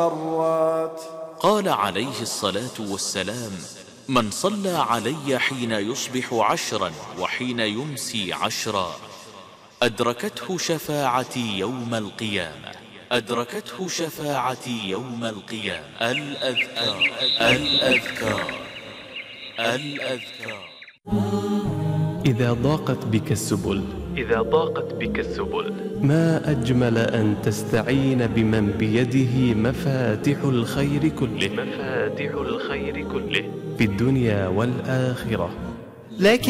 قال عليه الصلاة والسلام: من صلى علي حين يصبح 10 وحين يمسي 10 أدركته شفاعتي يوم القيامة. أدركته شفاعتي يوم القيامة. الأذكار الأذكار الأذكار. إذا ضاقت بك السبل ما أجمل أن تستعين بمن بيده مفاتح الخير كله في الدنيا والآخرة.